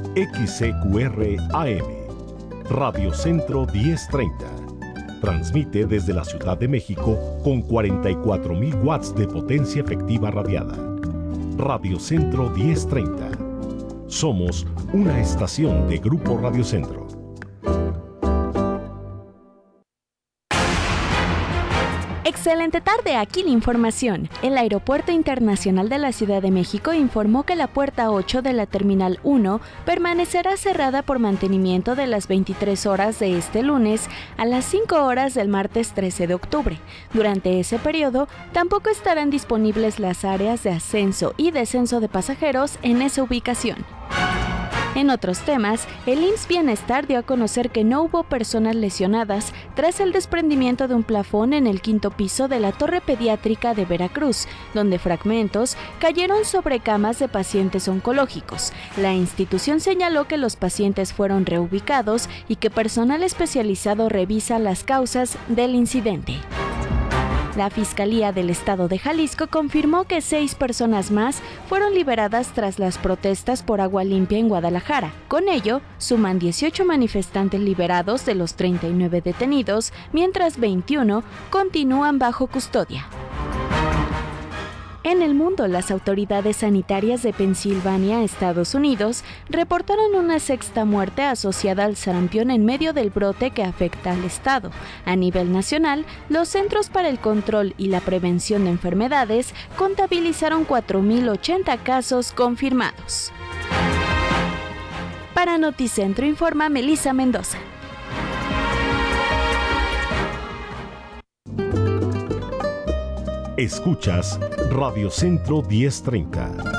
XCQR AM, Radio Centro 1030. Transmite desde la Ciudad de México con 44,000 watts de potencia efectiva radiada. Radio Centro 1030. Somos una estación de Grupo Radio Centro. Excelente tarde, aquí la información. El Aeropuerto Internacional de la Ciudad de México informó que la puerta 8 de la Terminal 1 permanecerá cerrada por mantenimiento de las 23 horas de este lunes a las 5 horas del martes 13 de octubre. Durante ese periodo, tampoco estarán disponibles las áreas de ascenso y descenso de pasajeros en esa ubicación. En otros temas, el IMSS Bienestar dio a conocer que no hubo personas lesionadas tras el desprendimiento de un plafón en el 5º piso de la Torre Pediátrica de Veracruz, donde fragmentos cayeron sobre camas de pacientes oncológicos. La institución señaló que los pacientes fueron reubicados y que personal especializado revisa las causas del incidente. La Fiscalía del Estado de Jalisco confirmó que 6 personas más fueron liberadas tras las protestas por agua limpia en Guadalajara. Con ello, suman 18 manifestantes liberados de los 39 detenidos, mientras 21 continúan bajo custodia. En el mundo, las autoridades sanitarias de Pensilvania, Estados Unidos, reportaron una 6ª muerte asociada al sarampión en medio del brote que afecta al estado. A nivel nacional, los Centros para el Control y la Prevención de Enfermedades contabilizaron 4,080 casos confirmados. Para Noticentro informa Melissa Mendoza. Escuchas Radio Centro 1030.